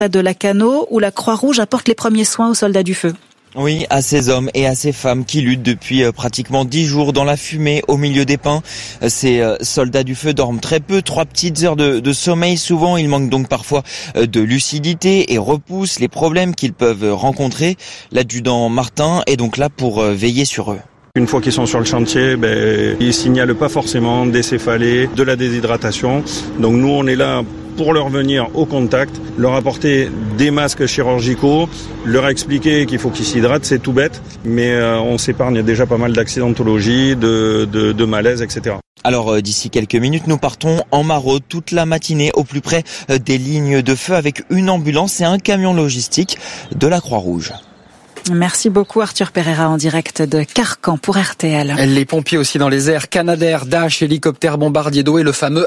de Lacanau, où la Croix-Rouge apporte les premiers soins aux soldats du feu. Oui, à ces hommes et à ces femmes qui luttent depuis pratiquement 10 jours dans la fumée au milieu des pins. Ces soldats du feu dorment très peu, 3 petites heures de sommeil souvent. Ils manquent donc parfois de lucidité et repoussent les problèmes qu'ils peuvent rencontrer. L'adjudant Martin est donc là pour veiller sur eux. Une fois qu'ils sont sur le chantier, ils signalent pas forcément des céphalées, de la déshydratation. Donc nous, on est là pour leur venir au contact, leur apporter des masques chirurgicaux, leur expliquer qu'il faut qu'ils s'hydratent, c'est tout bête, mais on s'épargne déjà pas mal d'accidentologie, de malaise, etc. Alors d'ici quelques minutes, nous partons en maraude toute la matinée au plus près des lignes de feu avec une ambulance et un camion logistique de la Croix-Rouge. Merci beaucoup Arthur Pereira en direct de Carcan pour RTL. Les pompiers aussi dans les airs, Canadair, Dash, hélicoptère bombardier d'eau et le fameux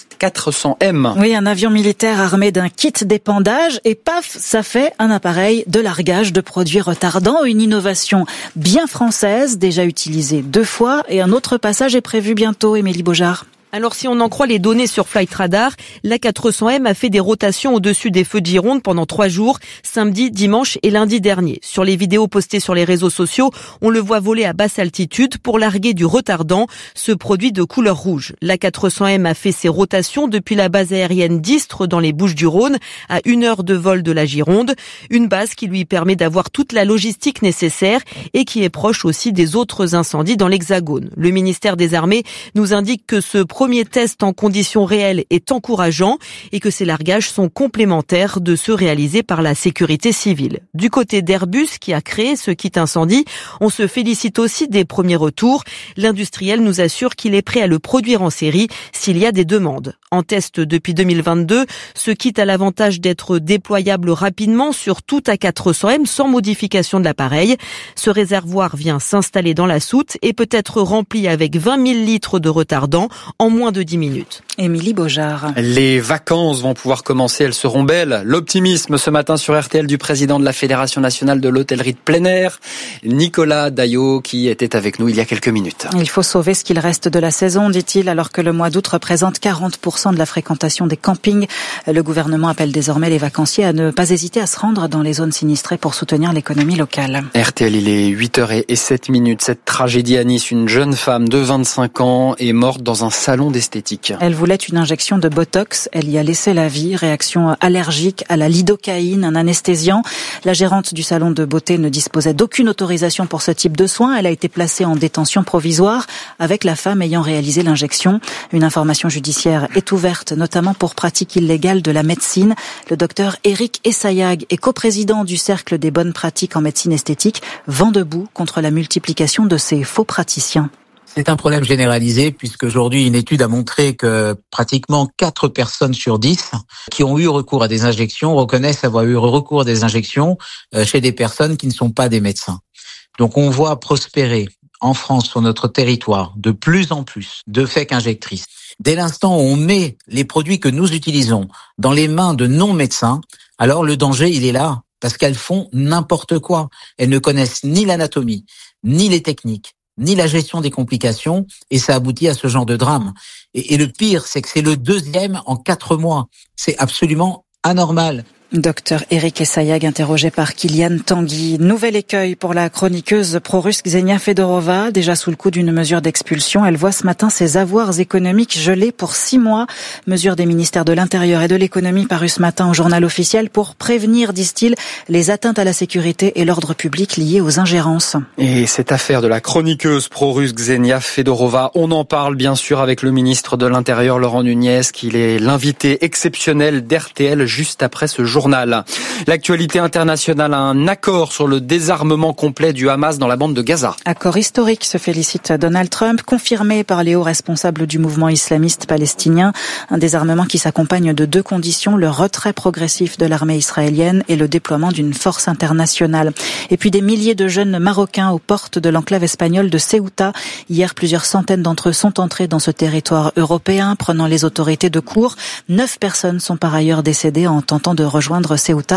A400M. Oui, un avion militaire armé d'un kit d'épandage et paf, ça fait un appareil de largage de produits retardants, une innovation bien française, déjà utilisée 2 fois et un autre passage est prévu bientôt, Émilie Beaujard. Alors si on en croit les données sur Flight Radar, l'A400M a fait des rotations au-dessus des feux de Gironde pendant 3 jours, samedi, dimanche et lundi dernier. Sur les vidéos postées sur les réseaux sociaux, on le voit voler à basse altitude pour larguer du retardant, ce produit de couleur rouge. L'A400M a fait ses rotations depuis la base aérienne d'Istres dans les Bouches-du-Rhône, à 1 heure de vol de la Gironde, une base qui lui permet d'avoir toute la logistique nécessaire et qui est proche aussi des autres incendies dans l'Hexagone. Le ministère des Armées nous indique que ce premier test en conditions réelles est encourageant et que ces largages sont complémentaires de ceux réalisés par la sécurité civile. Du côté d'Airbus, qui a créé ce kit incendie, on se félicite aussi des premiers retours. L'industriel nous assure qu'il est prêt à le produire en série s'il y a des demandes. En test depuis 2022, ce kit a l'avantage d'être déployable rapidement sur tout A400M sans modification de l'appareil. Ce réservoir vient s'installer dans la soute et peut être rempli avec 20 000 litres de retardant en moins de 10 minutes. Émilie Beaujard. Les vacances vont pouvoir commencer, elles seront belles. L'optimisme ce matin sur RTL du président de la Fédération nationale de l'hôtellerie de plein air, Nicolas Daillot, qui était avec nous il y a quelques minutes. Il faut sauver ce qu'il reste de la saison, dit-il, alors que le mois d'août représente 40% de la fréquentation des campings. Le gouvernement appelle désormais les vacanciers à ne pas hésiter à se rendre dans les zones sinistrées pour soutenir l'économie locale. RTL, il est 8h07. Cette tragédie à Nice, une jeune femme de 25 ans est morte dans un salon d'esthétique. Elle voulait une injection de Botox. Elle y a laissé la vie. Réaction allergique à la lidocaïne, un anesthésiant. La gérante du salon de beauté ne disposait d'aucune autorisation pour ce type de soins. Elle a été placée en détention provisoire avec la femme ayant réalisé l'injection. Une information judiciaire est ouverte, notamment pour pratique illégale de la médecine. Le docteur Eric Essayag est coprésident du Cercle des bonnes pratiques en médecine esthétique, vent debout contre la multiplication de ces faux praticiens. C'est un problème généralisé puisque aujourd'hui une étude a montré que pratiquement 4 personnes sur 10 qui ont eu recours à des injections reconnaissent avoir eu recours à des injections chez des personnes qui ne sont pas des médecins. Donc on voit prospérer en France, sur notre territoire, de plus en plus de fake injectrices. Dès l'instant où on met les produits que nous utilisons dans les mains de non-médecins, alors le danger il est là parce qu'elles font n'importe quoi. Elles ne connaissent ni l'anatomie, ni les techniques, ni la gestion des complications, et ça aboutit à ce genre de drame. Et le pire, c'est que c'est le 2e en 4 mois. C'est absolument anormal. Docteur Eric Essayag, interrogé par Kylian Tanguy. Nouvel écueil pour la chroniqueuse pro-russe Ksenia Fedorova, déjà sous le coup d'une mesure d'expulsion. Elle voit ce matin ses avoirs économiques gelés pour 6 mois. Mesure des ministères de l'Intérieur et de l'Économie parue ce matin au journal officiel pour prévenir, disent-ils, les atteintes à la sécurité et l'ordre public liées aux ingérences. Et cette affaire de la chroniqueuse pro-russe Ksenia Fedorova, on en parle bien sûr avec le ministre de l'Intérieur Laurent Nunez, qui est l'invité exceptionnel d'RTL juste après ce journal. L'actualité internationale a un accord sur le désarmement complet du Hamas dans la bande de Gaza. Accord historique, se félicite Donald Trump, confirmé par les hauts responsables du mouvement islamiste palestinien. Un désarmement qui s'accompagne de 2 conditions, le retrait progressif de l'armée israélienne et le déploiement d'une force internationale. Et puis des milliers de jeunes Marocains aux portes de l'enclave espagnole de Ceuta. Hier, plusieurs centaines d'entre eux sont entrés dans ce territoire européen, prenant les autorités de court. 9 personnes sont par ailleurs décédées en tentant de rejoindre Ceuta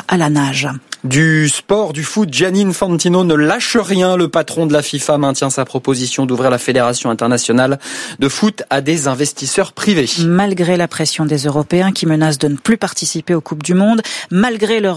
à la nage. Du sport, du foot, Gianni Infantino ne lâche rien. Le patron de la FIFA maintient sa proposition d'ouvrir la Fédération internationale de foot à des investisseurs privés. Malgré la pression des Européens qui menacent de ne plus participer aux Coupes du Monde, malgré leur